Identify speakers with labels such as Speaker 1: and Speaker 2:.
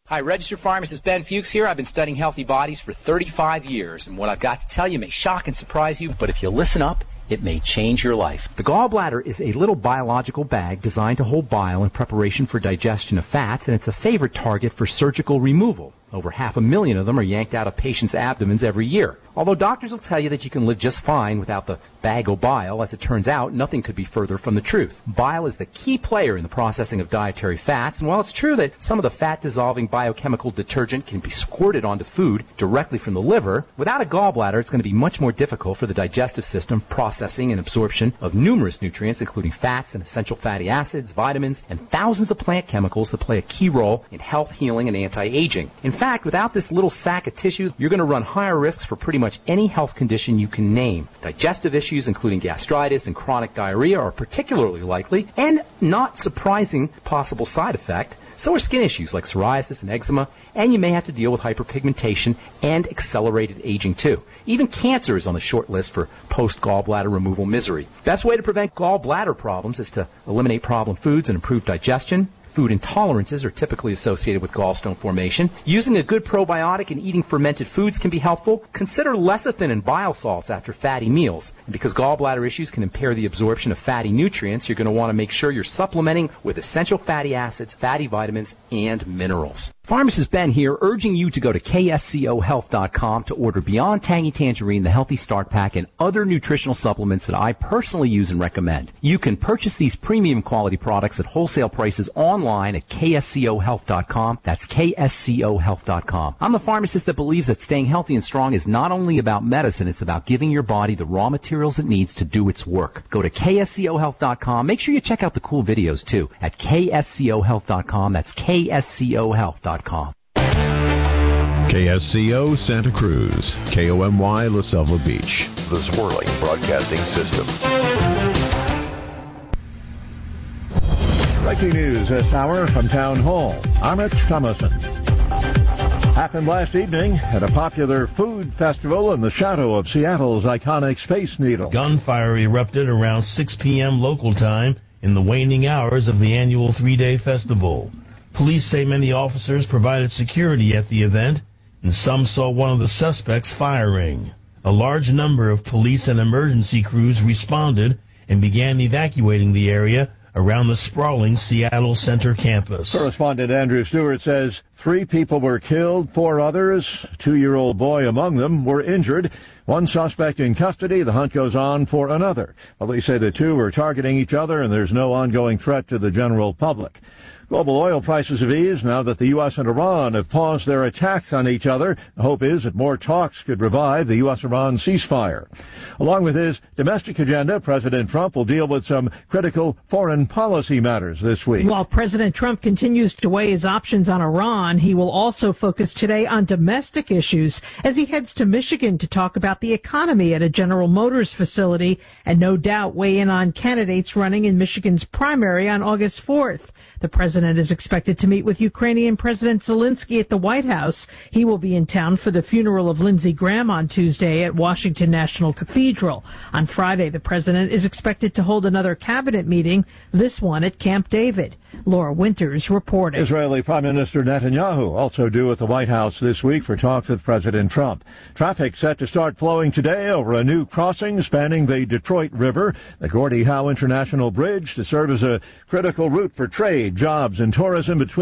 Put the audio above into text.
Speaker 1: Hi, registered pharmacist Ben Fuchs here. I've been studying healthy bodies for 35 years, and what I've got to tell you may shock and surprise you, but if you listen up, it may change your life. The gallbladder is a little biological bag designed to hold bile in preparation for digestion of fats, and it's a favorite target for surgical removal. Over 500,000 of them are yanked out of patients' abdomens every year. Although doctors will tell you that you can live just fine without the bag of bile, as it turns out, nothing could be further from the truth. Bile is the key player in the processing of dietary fats, and while it's true that some of the fat-dissolving biochemical detergent can be squirted onto food directly from the liver, without a gallbladder, it's going to be much more difficult for the digestive system processing and absorption of numerous nutrients, including fats and essential fatty acids, vitamins, and thousands of plant chemicals that play a key role in health, healing, and anti-aging. In fact, without this little sack of tissue, you're going to run higher risks for pretty much any health condition you can name. Digestive issues, including gastritis and chronic diarrhea, are particularly likely, and not surprising possible side effect. So are skin issues like psoriasis and eczema, and you may have to deal with hyperpigmentation and accelerated aging too. Even cancer is on the short list for post-gallbladder removal misery. Best way to prevent gallbladder problems is to eliminate problem foods and improve digestion. Food intolerances are typically associated with gallstone formation. Using a good probiotic and eating fermented foods can be helpful. Consider lecithin and bile salts after fatty meals. And because gallbladder issues can impair the absorption of fatty nutrients, you're going to want to make sure you're supplementing with essential fatty acids, fatty vitamins, and minerals. Pharmacist Ben here, urging you to go to kscohealth.com to order Beyond Tangy Tangerine, the Healthy Start Pack, and other nutritional supplements that I personally use and recommend. You can purchase these premium quality products at wholesale prices online at kscohealth.com. That's kscohealth.com. I'm the pharmacist that believes that staying healthy and strong is not only about medicine, it's about giving your body the raw materials it needs to do its work. Go to kscohealth.com. Make sure you check out the cool videos too at kscohealth.com. That's kscohealth.com.
Speaker 2: KSCO Santa Cruz, KOMY La Selva Beach,
Speaker 3: the Swirling Broadcasting System.
Speaker 4: Breaking news this hour from Town Hall. I'm Rich Thomason. Happened last evening at a popular food festival in the shadow of Seattle's iconic Space Needle.
Speaker 5: Gunfire erupted around 6 p.m. local time in the waning hours of the annual three-day festival. Police say many officers provided security at the event, and some saw one of the suspects firing. A large number of police and emergency crews responded and began evacuating the area around the sprawling Seattle Center campus.
Speaker 4: Correspondent Andrew Stewart says 3 people were killed, 4 others, a 2-year-old boy among them, were injured. 1 suspect in custody. The hunt goes on for another. Police say the 2 were targeting each other and there's no ongoing threat to the general public. Global oil prices have eased now that the U.S. and Iran have paused their attacks on each other. The hope is that more talks could revive the U.S.-Iran ceasefire. Along with his domestic agenda, President Trump will deal with some critical foreign policy matters this week.
Speaker 6: While President Trump continues to weigh his options on Iran, he will also focus today on domestic issues as he heads to Michigan to talk about the economy at a General Motors facility and no doubt weigh in on candidates running in Michigan's primary on August 4th. The president is expected to meet with Ukrainian President Zelensky at the White House. He will be in town for the funeral of Lindsey Graham on Tuesday at Washington National Cathedral. On Friday, the president is expected to hold another cabinet meeting, this one at Camp David. Laura Winters reporting.
Speaker 4: Israeli Prime Minister Netanyahu also due at the White House this week for talks with President Trump. Traffic set to start flowing today over a new crossing spanning the Detroit River, the Gordie Howe International Bridge, to serve as a critical route for trade, jobs, and tourism between